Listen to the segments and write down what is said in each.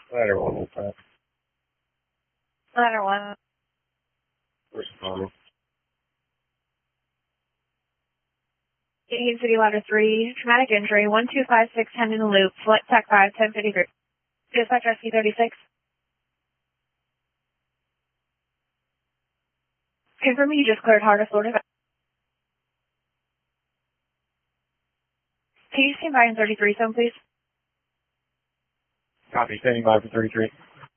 Ladder 1 will pass. Ladder 1. Responding. Union City Ladder 3, traumatic injury, 1256 Hendon Loop, select TAC 5, 1053. Dispatch rescue 36. Confirm you just cleared Heart of Florida. Can you stand by in 33 zone, please? Copy, standing by for 33.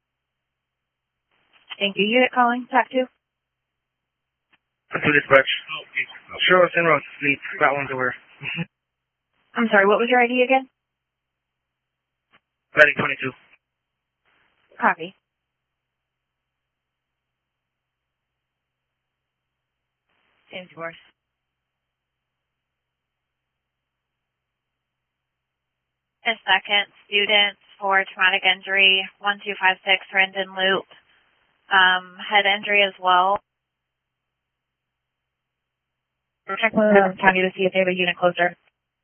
Thank you. Unit calling, TAC 2. To dispatch. Show us en route to sleep. That one's aware. I'm sorry, what was your ID again? Medic 22. Copy. Same course. A second student for traumatic injury, 1256 Rendon Loop. Head injury as well. We're checking with the county to see if they have a unit closer.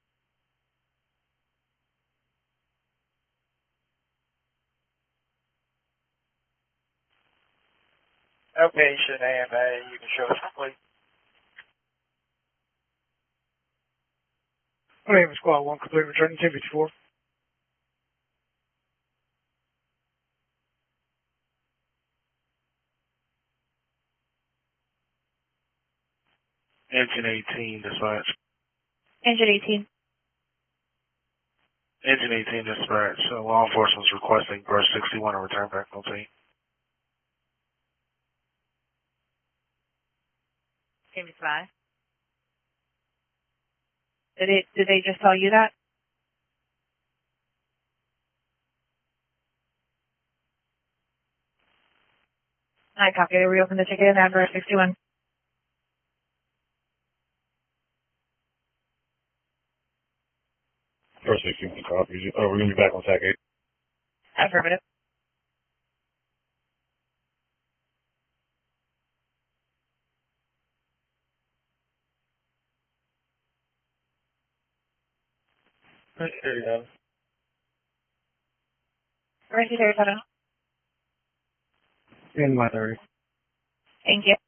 Outpatient AMA, you can show us quickly. My name is Squad 1, complete return, 1054. Engine 18, dispatch. Engine 18. Engine 18, dispatch. Law enforcement is requesting burst 61 and return back on scene. Same 5. Did they just tell you that? I copy. They reopened the ticket and address 61. First 61 copies. We're going to be back on TAC 8. Affirmative. There you go. Mercy, there's Stand In my 30. Thank you.